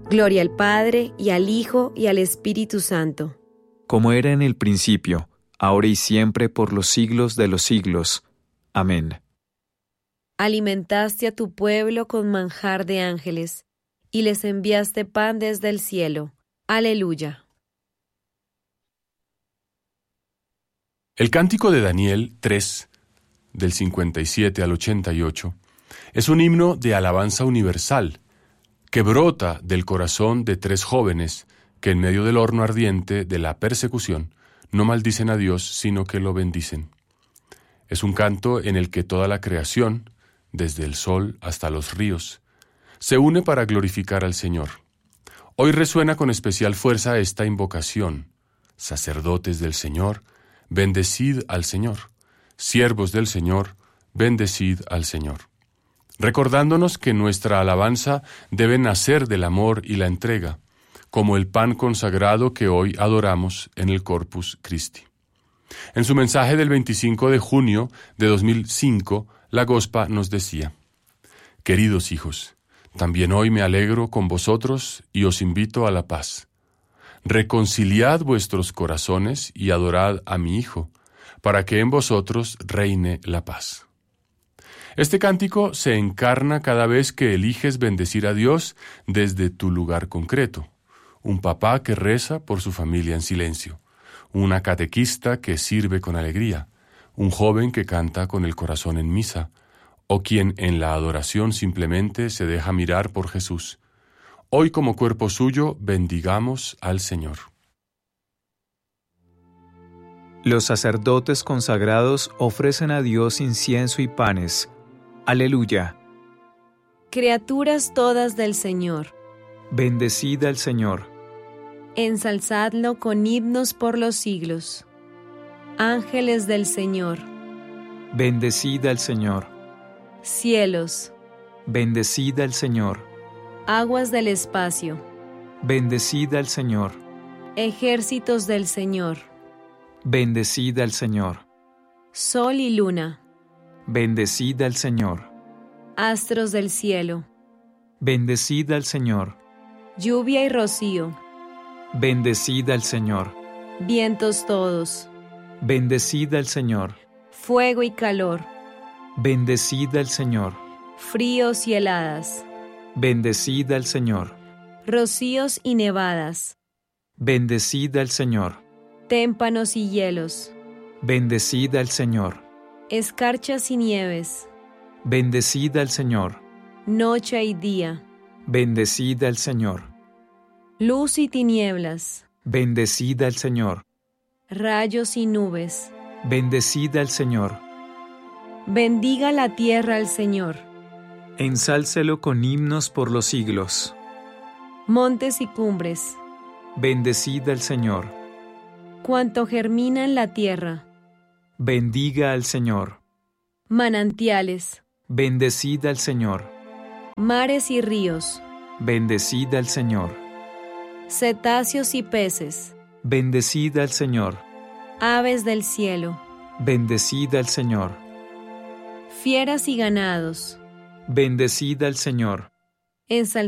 Gloria al Padre, y al Hijo, y al Espíritu Santo. Como era en el principio, ahora y siempre, por los siglos de los siglos. Amén. Alimentaste a tu pueblo con manjar de ángeles, y les enviaste pan desde el cielo. Aleluya. El Cántico de Daniel 3, del 57 al 88, es un himno de alabanza universal que brota del corazón de tres jóvenes que en medio del horno ardiente de la persecución no maldicen a Dios, sino que lo bendicen. Es un canto en el que toda la creación, desde el sol hasta los ríos, se une para glorificar al Señor. Hoy resuena con especial fuerza esta invocación: sacerdotes del Señor, bendecid al Señor; siervos del Señor, bendecid al Señor. Recordándonos que nuestra alabanza debe nacer del amor y la entrega, como el pan consagrado que hoy adoramos en el Corpus Christi. En su mensaje del 25 de junio de 2005, la Gospa nos decía: Queridos hijos, también hoy me alegro con vosotros y os invito a la paz. Reconciliad vuestros corazones y adorad a mi Hijo, para que en vosotros reine la paz. Este cántico se encarna cada vez que eliges bendecir a Dios desde tu lugar concreto. Un papá que reza por su familia en silencio, una catequista que sirve con alegría, un joven que canta con el corazón en misa, o quien en la adoración simplemente se deja mirar por Jesús. Hoy, como cuerpo suyo, bendigamos al Señor. Los sacerdotes consagrados ofrecen a Dios incienso y panes. Aleluya. Criaturas todas del Señor, Bendecid al Señor. ensalzadlo con himnos por los siglos. Ángeles del Señor, Bendecid al Señor. cielos, Bendecid al Señor. aguas del espacio, Bendecid al Señor. ejércitos del Señor, Bendecid al Señor. sol y luna, Bendecid al Señor. astros del cielo, Bendecid al Señor. lluvia y rocío, Bendecid al Señor. vientos todos, Bendecid al Señor. fuego y calor, Bendecid al Señor. fríos y heladas, Bendecid al Señor. rocíos y nevadas, Bendecid al Señor. témpanos y hielos, Bendecid al Señor. escarchas y nieves, Bendecid al Señor. noche y día, Bendecid al Señor. luz y tinieblas, Bendecid al Señor. rayos y nubes. Bendecid al Señor. Bendiga la tierra al Señor, Ensálcelo con himnos por los siglos. montes y cumbres, Bendecid al Señor. cuanto germina en la tierra, Bendiga al Señor. manantiales, Bendecid al Señor. mares y ríos, Bendecid al Señor. cetáceos y peces, Bendecid al Señor. aves del cielo, Bendecid al Señor. fieras y ganados, Bendecid al Señor. ensalzados